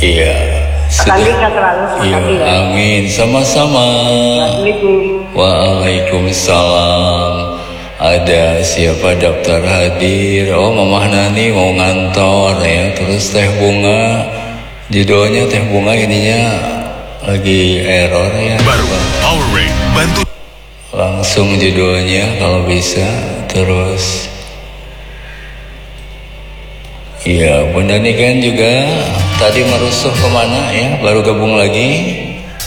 Iya. Sehat selalu. Iya, ya. amin. Sama-sama. Assalamualaikum. Waalaikumsalam. Ada siapa daftar hadir? Oh, Mamah Nani mau ngantor ya. Terus Teh Bunga, judulnya Teh Bunga ininya lagi error ya. Baru Powerade bantu. Langsung judulnya kalau bisa. Terus iya, Bunda Niken juga tadi merusuh kemana ya, baru gabung lagi.